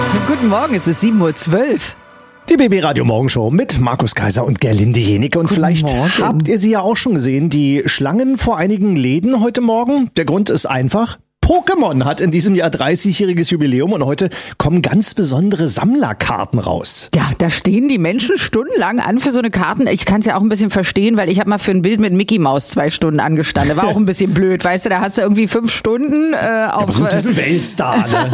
Guten Morgen, es ist 7:12 Uhr. Die BB Radio Morgenshow mit Markus Kaiser und Gerlinde Jenike. Und vielleicht Morgen. habt ihr sie ja auch schon gesehen, die Schlangen vor einigen Läden heute Morgen. Der Grund ist einfach: Pokémon hat in diesem Jahr 30-jähriges Jubiläum und heute kommen ganz besondere Sammlerkarten raus. Ja, da stehen die Menschen stundenlang an für so eine Karten. Ich kann es ja auch ein bisschen verstehen, weil ich habe mal für ein Bild mit Mickey Maus 2 Stunden angestanden. War auch ein bisschen blöd, weißt du, da hast du irgendwie 5 Stunden auf... Ja, das ist ein Weltstar, ne?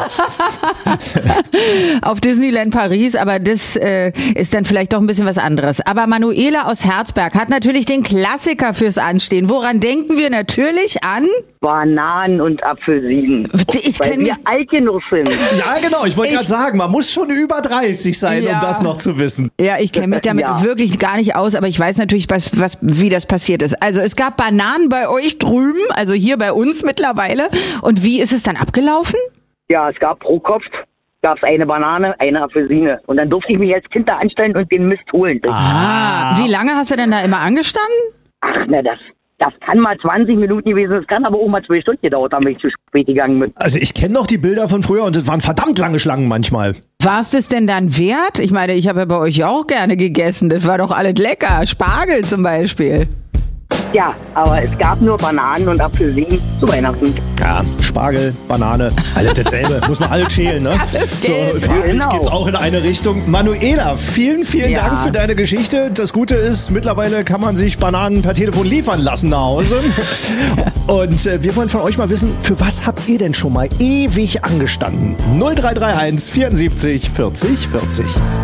auf Disneyland Paris, aber das ist dann vielleicht doch ein bisschen was anderes. Aber Manuela aus Herzberg hat natürlich den Klassiker fürs Anstehen. Woran denken wir? Natürlich an... Bananen und Apfelsinen. Weil wir alt genug sind. Ja, genau. Ich wollte gerade sagen, man muss schon über 30 sein, Ja. um das noch zu wissen. Ja, ich kenne mich damit Ja. wirklich gar nicht aus, aber ich weiß natürlich, wie das passiert ist. Also es gab Bananen bei euch drüben, also hier bei uns mittlerweile. Und wie ist es dann abgelaufen? Ja, es gab pro Kopf gab's eine Banane, eine Apfelsine. Und dann durfte ich mich als Kind da anstellen und den Mist holen. Wie lange hast du denn da immer angestanden? Ach, na, das kann mal 20 Minuten gewesen, das kann aber auch mal 2 Stunden gedauert haben, wenn ich zu spät gegangen bin. Also ich kenne noch die Bilder von früher und es waren verdammt lange Schlangen manchmal. War es das denn dann wert? Ich meine, ich habe ja bei euch auch gerne gegessen. Das war doch alles lecker. Spargel zum Beispiel. Ja, aber es gab nur Bananen und Apfelsinen zu Weihnachten. Ja, Spargel, Banane, alles dasselbe. Muss man alles schälen, ne? So, farblich Genau. geht's auch in eine Richtung. Manuela, vielen Ja. Dank für deine Geschichte. Das Gute ist, mittlerweile kann man sich Bananen per Telefon liefern lassen nach Hause. Und wir wollen von euch mal wissen, für was habt ihr denn schon mal ewig angestanden? 0331 74 40 40.